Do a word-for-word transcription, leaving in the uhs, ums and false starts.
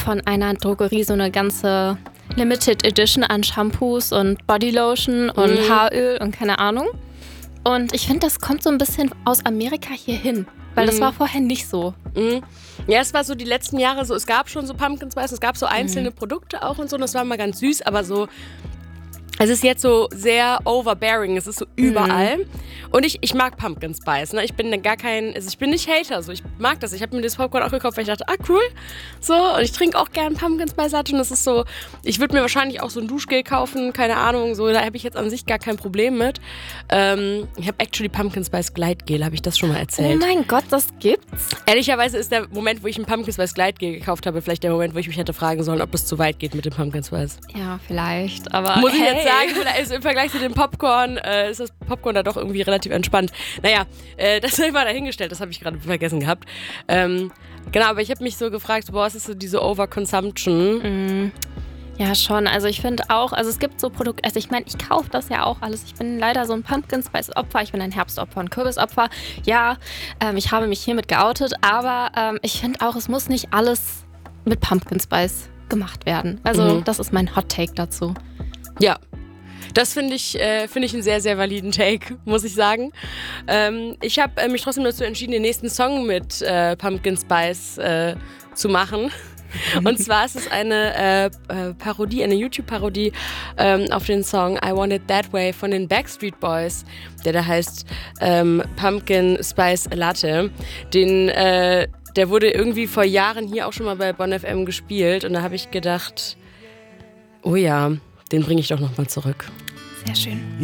von einer Drogerie so eine ganze Limited Edition an Shampoos und Bodylotion und Mhm. Haaröl und keine Ahnung. Und ich finde, das kommt so ein bisschen aus Amerika hier hin, weil das Mhm. war vorher nicht so. Mhm. Ja, es war so die letzten Jahre so, es gab schon so Pumpkin Spice, es gab so einzelne Mhm. Produkte auch und so, und das war mal ganz süß, aber so, es ist jetzt so sehr overbearing, es ist so überall. Mhm. Und ich, ich mag Pumpkin Spice, ne? Ich bin dann gar kein, also ich bin nicht Hater, so, ich mag das. Ich habe mir das Popcorn auch gekauft, weil ich dachte, ah cool, so, und ich trinke auch gern Pumpkin Spice Latte und das ist so, ich würde mir wahrscheinlich auch so ein Duschgel kaufen, keine Ahnung, so, da habe ich jetzt an sich gar kein Problem mit. Ähm, ich habe actually Pumpkin Spice Gleitgel, habe ich das schon mal Oh erzählt. mein Gott, das gibt's? Ehrlicherweise ist der Moment, wo ich ein Pumpkin Spice Gleitgel gekauft habe, vielleicht der Moment, wo ich mich hätte fragen sollen, ob es zu weit geht mit dem Pumpkin Spice. Ja, vielleicht, aber Muss ich hey. jetzt sagen, vielleicht ist im Vergleich zu dem Popcorn, äh, ist das Popcorn da doch irgendwie relativ entspannt. Naja, äh, das sei mal dahingestellt, das habe ich gerade vergessen gehabt. Ähm, genau, aber ich habe mich so gefragt, boah, was ist so diese Overconsumption? Mm, Ja, schon. Also ich finde auch, also es gibt so Produkte, also ich meine, ich kaufe das ja auch alles. Ich bin leider so ein Pumpkin Spice Opfer, ich bin ein Herbstopfer, ein Kürbisopfer. Ja, ähm, ich habe mich hiermit geoutet, aber ähm, ich finde auch, es muss nicht alles mit Pumpkin Spice gemacht werden. Also Mhm. das ist mein Hot Take dazu. Ja. Das finde ich, äh, find ich einen sehr, sehr validen Take, muss ich sagen. Ähm, ich habe äh, mich trotzdem dazu entschieden, den nächsten Song mit äh, Pumpkin Spice äh, zu machen. Und zwar ist es eine äh, äh, Parodie, eine YouTube-Parodie ähm, auf den Song I Want It That Way von den Backstreet Boys, der da heißt ähm, Pumpkin Spice Latte. Den, äh, der wurde irgendwie vor Jahren hier auch schon mal bei Bonn F M gespielt und da habe ich gedacht, oh ja, den bringe ich doch nochmal zurück. Sehr schön.